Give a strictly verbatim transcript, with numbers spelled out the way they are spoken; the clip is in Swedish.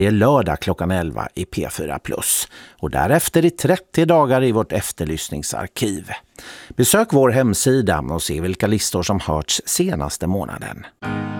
är lördag klockan elva i P fyra plus och därefter i trettio dagar i vårt efterlyssningsarkiv. Besök vår hemsida och se vilka listor som hörts senaste månaden.